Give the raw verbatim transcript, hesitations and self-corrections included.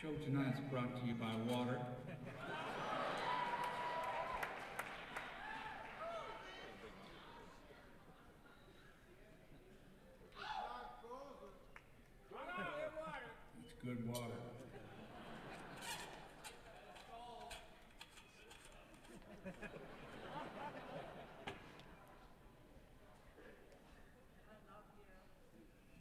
show tonight is brought to you by water